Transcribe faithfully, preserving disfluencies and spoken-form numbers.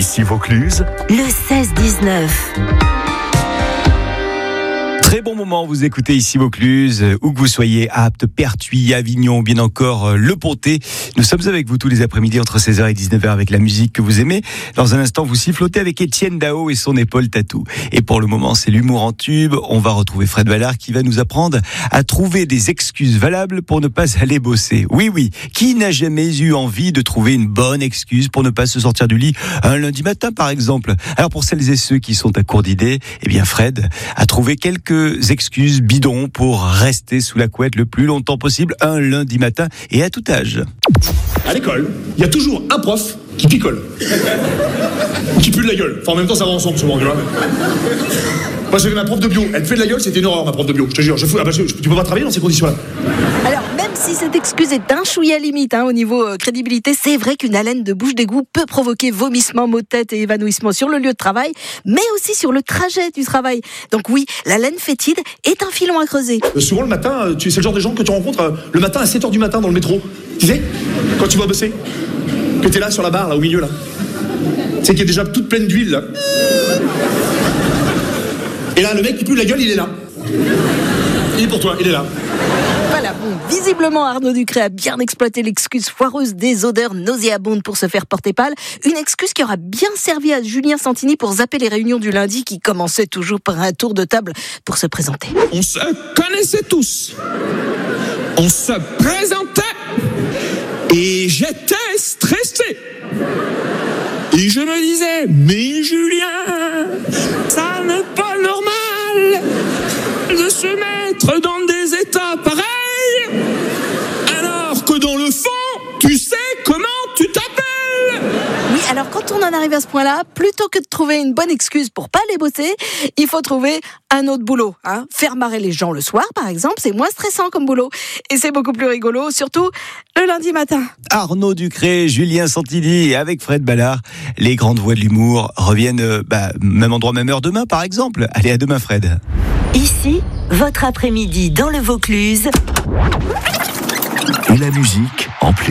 Ici Vaucluse, le seize dix-neuf. Très bon moment, vous écoutez ici Vaucluse, où que vous soyez, Apt, Pertuis, Avignon, ou bien encore Le Pontet. Nous sommes avec vous tous les après-midi entre seize heures et dix-neuf heures avec la musique que vous aimez. Dans un instant, vous sifflotez avec Étienne Dao et son épaule tatou. Et pour le moment, c'est l'humour en tube. On va retrouver Fred Ballard qui va nous apprendre à trouver des excuses valables pour ne pas aller bosser. Oui, oui, qui n'a jamais eu envie de trouver une bonne excuse pour ne pas se sortir du lit un lundi matin, par exemple? Alors pour celles et ceux qui sont à court d'idées, eh bien Fred a trouvé quelques excuses bidons pour rester sous la couette le plus longtemps possible un lundi matin et à tout âge. À l'école, il y a toujours un prof qui picole. Ou qui pue de la gueule. Enfin, en même temps, ça va ensemble souvent, tu vois. Moi, j'avais ma prof de bio. Elle fait de la gueule, c'était une horreur, ma prof de bio. Je te jure, je fous. Ah bah, je, tu peux pas travailler dans ces conditions-là. Alors, même si cette excuse est un chouïa limite hein, au niveau euh, crédibilité, c'est vrai qu'une haleine de bouche d'égout peut provoquer vomissement, maux de tête et évanouissement sur le lieu de travail, mais aussi sur le trajet du travail. Donc oui, la laine fétide est un filon à creuser. Euh, souvent, le matin, euh, tu c'est le genre de gens que tu rencontres euh, le matin à sept heures du matin dans le métro. Tu sais, quand tu vas bosser, que t'es là sur la barre, là, au milieu, là. Tu sais, qui est déjà toute pleine d'huile, là. Et là, le mec qui pue la gueule, il est là. Il est pour toi, il est là. Voilà, bon, visiblement Arnaud Ducré a bien exploité l'excuse foireuse des odeurs nauséabondes pour se faire porter pâle. Une excuse qui aura bien servi à Julien Santini pour zapper les réunions du lundi qui commençaient toujours par un tour de table pour se présenter. On se connaissait tous. On se présentait. Et j'étais stressé. Et je me disais, mais Julien, ça n'est pas normal de se mettre dans des états pareils, alors que dans le fond, tu sais comment tu t'appelles. Oui, alors quand on en arrive à ce point-là, plutôt que de trouver une bonne excuse pour pas aller bosser, il faut trouver un autre boulot. Hein. Faire marrer les gens le soir, par exemple, c'est moins stressant comme boulot. Et c'est beaucoup plus rigolo, surtout le lundi matin. Arnaud Ducré, Julien Santini et avec Fred Ballard, les grandes voix de l'humour reviennent euh, bah, même endroit, même heure demain, par exemple. Allez, à demain, Fred. Ici, votre après-midi dans le Vaucluse. et la musique en plus.